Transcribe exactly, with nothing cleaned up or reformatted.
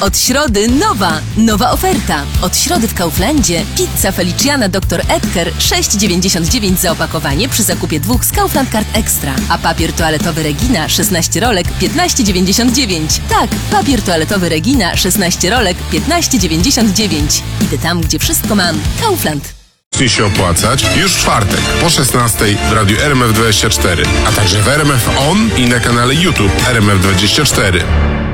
Od środy nowa, nowa oferta. Od środy w Kauflandzie pizza Feliciana doktor Edgar sześć dziewięćdziesiąt dziewięć za opakowanie przy zakupie dwóch z Kaufland Card Extra. A papier toaletowy Regina szesnaście rolek piętnaście dziewięćdziesiąt dziewięć. Tak, papier toaletowy Regina szesnaście rolek piętnaście dziewięćdziesiąt dziewięć. Idę tam, gdzie wszystko mam. Kaufland. Zacznie się opłacać już w czwartek po szesnastej w radiu R M F dwadzieścia cztery, a także w R M F On i na kanale YouTube R M F dwadzieścia cztery.